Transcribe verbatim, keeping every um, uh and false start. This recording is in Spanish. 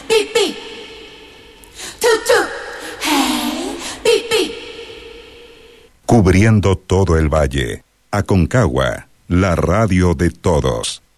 beep, beep. Toot, toot. Hey, beep, beep. Cubriendo todo el valle. Aconcagua, la radio de todos.